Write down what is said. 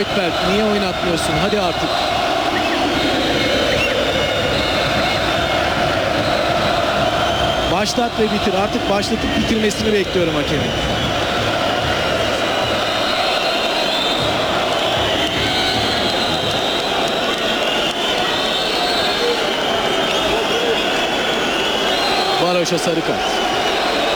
Voigtberg niye oynatmıyorsun? Hadi artık. Başlat ve bitir. Artık başlatıp bitirmesini bekliyorum hakemin. Varoş'a sarı kart.